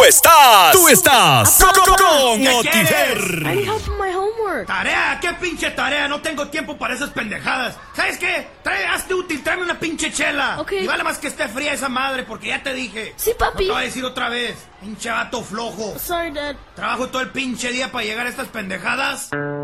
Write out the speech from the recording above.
estás con Notifer. I need help with my homework. ¿Tarea? ¿Qué pinche tarea? No tengo tiempo para esas pendejadas. ¿Sabes qué? Hazte útil, tráeme una pinche chela. Ok. Y vale más que esté fría esa madre, porque ya te dije. Sí, papi. No te voy a decir otra vez. Pinche vato flojo. Sorry, Dad. Trabajo todo el pinche día para llegar a estas pendejadas.